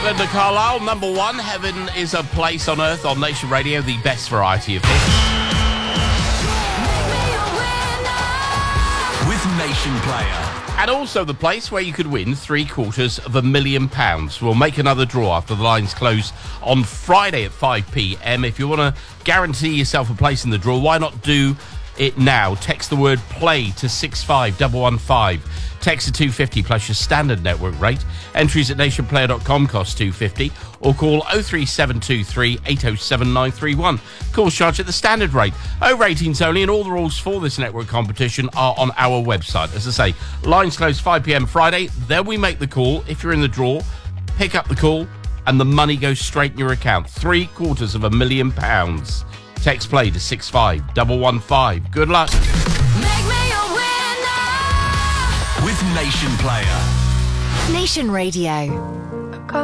Linda Carlisle, number one. Heaven is a place on earth on Nation Radio, the best variety of hits. With Nation Player. And also the place where you could win £750,000. We'll make another draw after the lines close on Friday at 5 p.m. If you want to guarantee yourself a place in the draw, why not do it now? Text the word play to 65115. Text to 250 plus your standard network rate. Entries at nationplayer.com cost £2.50 or call 03723 807 931. Calls charged at the standard rate. Over 18s only, and all the rules for this network competition are on our website. As I say, lines close 5 p.m. Friday. Then we make the call. If you're in the draw, pick up the call and the money goes straight in your account. £750,000. Text play to 65115. Good luck. With Nation Player. Nation Radio.